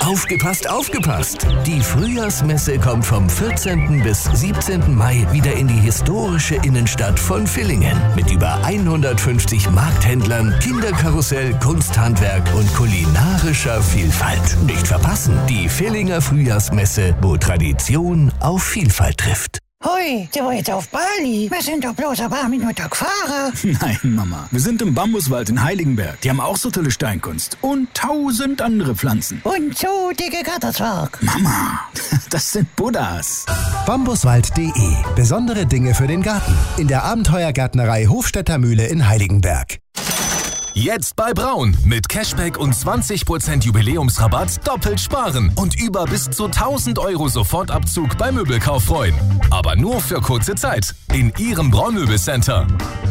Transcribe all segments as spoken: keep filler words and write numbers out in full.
Aufgepasst, aufgepasst! Die Frühjahrsmesse kommt vom vierzehnten bis siebzehnten Mai wieder in die historische Innenstadt von Villingen mit über hundertfünfzig Markthändlern, Kinderkarussell, Kunsthandwerk und kulinarischer Vielfalt. Nicht verpassen, die Villinger Frühjahrsmesse, wo Tradition auf Vielfalt trifft. Hui, der war jetzt auf Bali. Wir sind doch bloß ein paar Minuten gefahren. Nein, Mama. Wir sind im Bambuswald in Heiligenberg. Die haben auch so tolle Steinkunst. Und tausend andere Pflanzen. Und so dicke Gatterzwerg. Mama, das sind Buddhas. Bambuswald punkt de. Besondere Dinge für den Garten. In der Abenteuergärtnerei Hofstädter Mühle in Heiligenberg. Jetzt bei Braun. Mit Cashback und zwanzig Prozent Jubiläumsrabatt doppelt sparen und über bis zu tausend Euro Sofortabzug beim Möbelkauf freuen. Aber nur für kurze Zeit. In Ihrem Braun-Möbelcenter.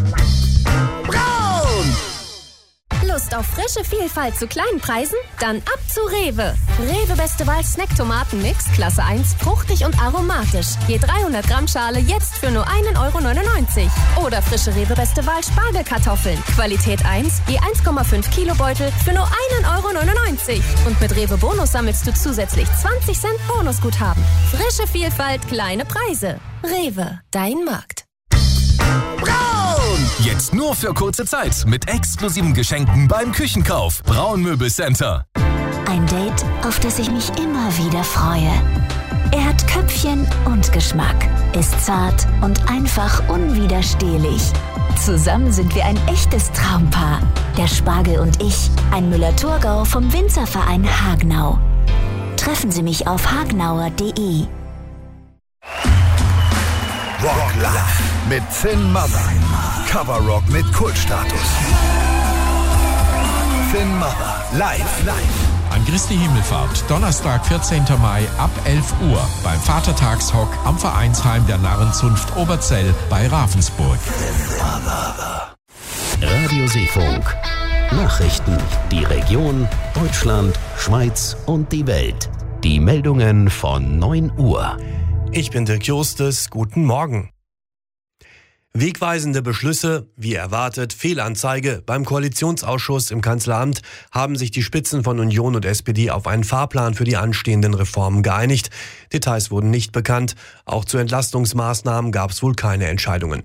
Braun! Lust auf frische Vielfalt zu kleinen Preisen? Dann ab zu Rewe. Rewe Beste Wahl Snack-Tomaten-Mix, Klasse eins, fruchtig und aromatisch. Je dreihundert Gramm Schale jetzt für nur ein Euro neunundneunzig. Oder frische Rewe Beste Wahl Spargelkartoffeln. Qualität eins, je eins Komma fünf Kilo Beutel für nur ein Euro neunundneunzig. Und mit Rewe Bonus sammelst du zusätzlich zwanzig Cent Bonusguthaben. Frische Vielfalt, kleine Preise. Rewe, dein Markt. Braun! Jetzt nur für kurze Zeit mit exklusiven Geschenken beim Küchenkauf. Braun Möbelcenter. Ein Date, auf das ich mich immer wieder freue. Er hat Köpfchen und Geschmack, ist zart und einfach unwiderstehlich. Zusammen sind wir ein echtes Traumpaar. Der Spargel und ich, ein Müller-Thurgau vom Winzerverein Hagenau. Treffen Sie mich auf hagenauer punkt de. Rock Live mit Finn Mother. Cover Rock mit Kultstatus. Finn Mother. Live. Live. An Christi Himmelfahrt, Donnerstag, vierzehnten Mai ab elf Uhr beim Vatertagshock am Vereinsheim der Narrenzunft Oberzell bei Ravensburg. Radio Seefunk. Nachrichten, die Region, Deutschland, Schweiz und die Welt. Die Meldungen von neun Uhr. Ich bin Dirk Justus, guten Morgen. Wegweisende Beschlüsse, wie erwartet, Fehlanzeige. Beim Koalitionsausschuss im Kanzleramt haben sich die Spitzen von Union und S P D auf einen Fahrplan für die anstehenden Reformen geeinigt. Details wurden nicht bekannt. Auch zu Entlastungsmaßnahmen gab es wohl keine Entscheidungen.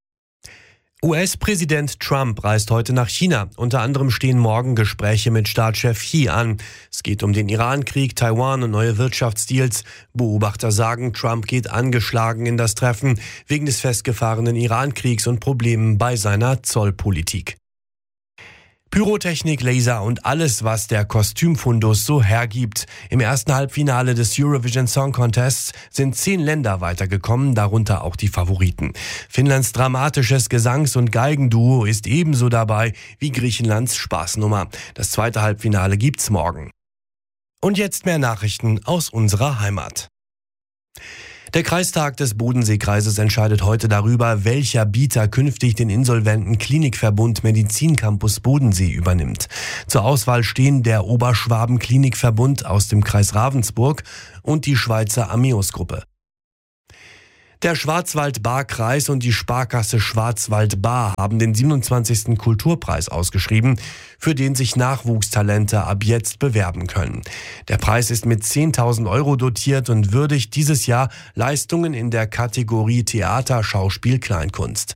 U S-Präsident Trump reist heute nach China. Unter anderem stehen morgen Gespräche mit Staatschef Xi an. Es geht um den Iran-Krieg, Taiwan und neue Wirtschaftsdeals. Beobachter sagen, Trump geht angeschlagen in das Treffen wegen des festgefahrenen Iran-Kriegs und Problemen bei seiner Zollpolitik. Pyrotechnik, Laser und alles, was der Kostümfundus so hergibt. Im ersten Halbfinale des Eurovision Song Contests sind zehn Länder weitergekommen, darunter auch die Favoriten. Finnlands dramatisches Gesangs- und Geigenduo ist ebenso dabei wie Griechenlands Spaßnummer. Das zweite Halbfinale gibt's morgen. Und jetzt mehr Nachrichten aus unserer Heimat. Der Kreistag des Bodenseekreises entscheidet heute darüber, welcher Bieter künftig den insolventen Klinikverbund Medizincampus Bodensee übernimmt. Zur Auswahl stehen der Oberschwaben Klinikverbund aus dem Kreis Ravensburg und die Schweizer Ameos-Gruppe. Der Schwarzwald-Baar-Kreis und die Sparkasse Schwarzwald-Baar haben den siebenundzwanzigsten Kulturpreis ausgeschrieben, für den sich Nachwuchstalente ab jetzt bewerben können. Der Preis ist mit zehntausend Euro dotiert und würdigt dieses Jahr Leistungen in der Kategorie Theater, Schauspiel, Kleinkunst.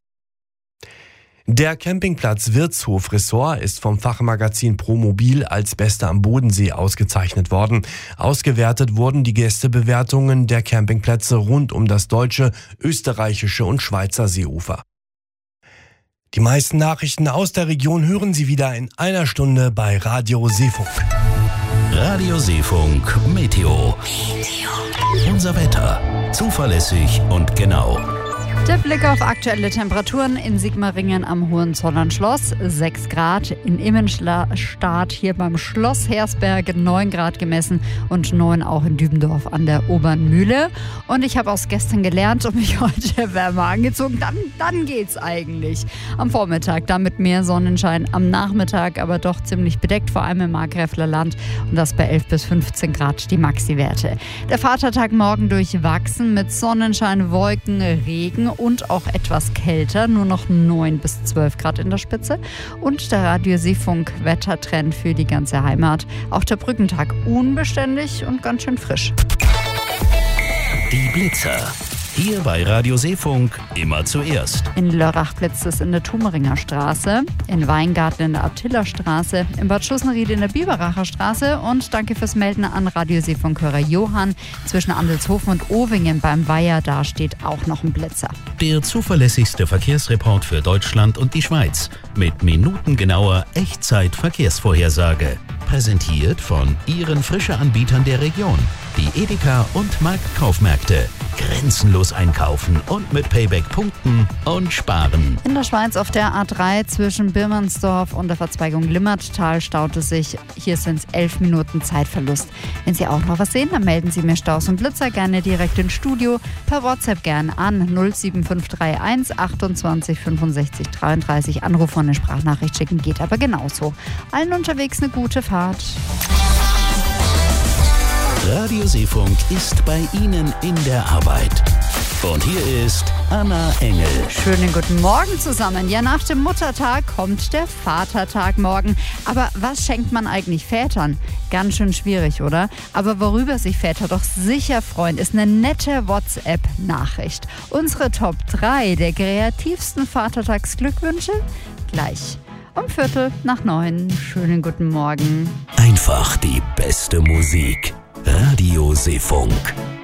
Der Campingplatz Wirtshof Ressort ist vom Fachmagazin Promobil als Bester am Bodensee ausgezeichnet worden. Ausgewertet wurden die Gästebewertungen der Campingplätze rund um das deutsche, österreichische und Schweizer Seeufer. Die meisten Nachrichten aus der Region hören Sie wieder in einer Stunde bei Radio Seefunk. Radio Seefunk Meteo. Meteo. Unser Wetter. Zuverlässig und genau. Der Blick auf aktuelle Temperaturen in Sigmaringen am Hohenzollern-Schloss, sechs Grad, in Immenstadt hier beim Schloss Hersberg neun Grad gemessen und neun auch in Dübendorf an der Oberen Mühle. Und ich habe aus gestern gelernt und mich heute wärmer angezogen. Dann, dann geht's eigentlich. Am Vormittag dann mit mehr Sonnenschein, am Nachmittag aber doch ziemlich bedeckt, vor allem im Markgräfler Land und das bei elf bis fünfzehn Grad die Maxi-Werte. Der Vatertag morgen durchwachsen mit Sonnenschein, Wolken, Regen und auch etwas kälter, nur noch neun bis zwölf Grad in der Spitze. Und der Radio Seefunk Wettertrend für die ganze Heimat. Auch der Brückentag unbeständig und ganz schön frisch. Die Blitzer. Hier bei Radio Seefunk immer zuerst. In Lörrach blitzt es in der Thumeringer Straße, in Weingarten in der Abtillerstraße, in Bad Schussenried in der Biberacher Straße und danke fürs Melden an Radio Seefunk-Hörer Johann. Zwischen Andelshofen und Ovingen beim Weiher, da steht auch noch ein Blitzer. Der zuverlässigste Verkehrsreport für Deutschland und die Schweiz mit minutengenauer Echtzeit-Verkehrsvorhersage. Präsentiert von Ihren Frische-Anbietern der Region. Die Edeka und Marktkaufmärkte. Grenzenlos einkaufen und mit Payback punkten und sparen. In der Schweiz auf der A drei zwischen Birmansdorf und der Verzweigung Limmertal staut es sich. Hier sind es elf Minuten Zeitverlust. Wenn Sie auch noch was sehen, dann melden Sie mir Staus und Blitzer gerne direkt ins Studio. Per WhatsApp gerne an null sieben fünf drei eins achtundzwanzig fünfundsechzig dreiunddreißig. Anruf und eine Sprachnachricht schicken geht aber genauso. Allen unterwegs eine gute Fahrt. Radio Seefunk ist bei Ihnen in der Arbeit. Und hier ist Anna Engel. Schönen guten Morgen zusammen. Ja, nach dem Muttertag kommt der Vatertag morgen. Aber was schenkt man eigentlich Vätern? Ganz schön schwierig, oder? Aber worüber sich Väter doch sicher freuen, ist eine nette WhatsApp-Nachricht. Unsere Top drei der kreativsten Vatertagsglückwünsche? Gleich. Um Viertel nach neun. Schönen guten Morgen. Einfach die beste Musik. Radio Seefunk.